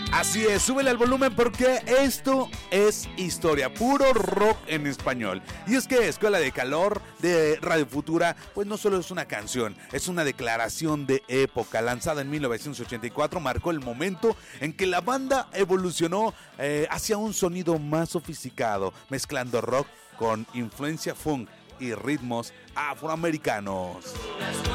Así es, súbele al volumen porque esto es historia, puro rock en español. Y es que Escuela de Calor de Radio Futura, pues no solo es una canción, es una declaración de época. Lanzada en 1984, marcó el momento en que la banda evolucionó hacia un sonido más sofisticado, mezclando rock con influencia funk y ritmos afroamericanos.